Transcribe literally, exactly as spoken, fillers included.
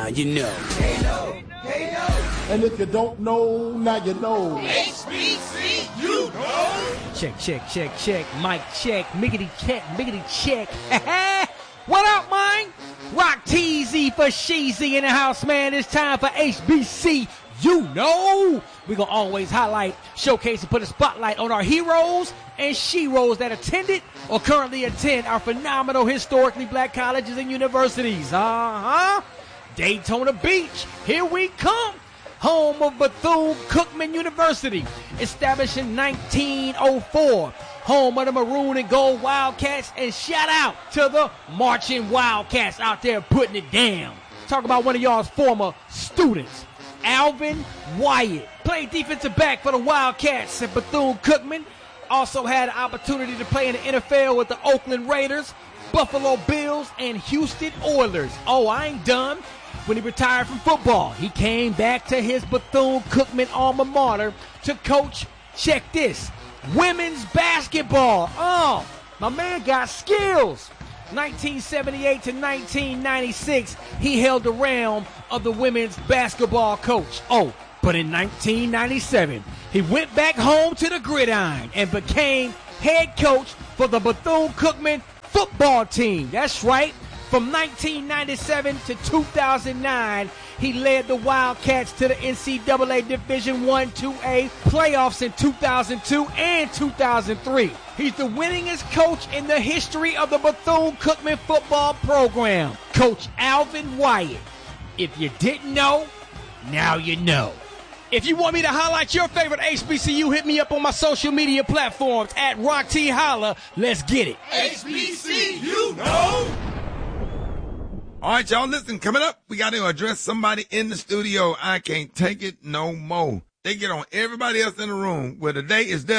now you know. And if you don't know, now you know. H B C, you know. Check, check, check, check. Mic check. Miggity check, miggity check. What up, man? Rock T Z for Sheezy in the house, man. It's time for H B C. You know. We're going to always highlight, showcase, and put a spotlight on our heroes and sheroes that attended or currently attend our phenomenal historically black colleges and universities. Uh-huh. Daytona Beach, here we come. Home of Bethune-Cookman University, established in nineteen oh four. Home of the Maroon and Gold Wildcats, and shout out to the Marching Wildcats out there putting it down. Talk about one of y'all's former students, Alvin Wyatt. Played defensive back for the Wildcats at Bethune-Cookman. Also had an opportunity to play in the N F L with the Oakland Raiders, Buffalo Bills, and Houston Oilers. Oh, I ain't done. When he retired from football, he came back to his Bethune-Cookman alma mater to coach, check this, women's basketball. Oh, my man got skills. nineteen seventy-eight to nineteen ninety-six, he held the realm of the women's basketball coach. Oh, but in nineteen ninety-seven, he went back home to the gridiron and became head coach for the Bethune-Cookman football team. That's right. From nineteen ninety-seven to two thousand nine, he led the Wildcats to the N C double A Division one two A playoffs in two thousand two and two thousand three. He's the winningest coach in the history of the Bethune-Cookman football program, Coach Alvin Wyatt. If you didn't know, now you know. If you want me to highlight your favorite H B C U, hit me up on my social media platforms at Rock T Holla. Let's get it. H B C, you know. All right, y'all, listen, coming up, we got to address somebody in the studio. I can't take it no more. They get on everybody else in the room. Well, today is their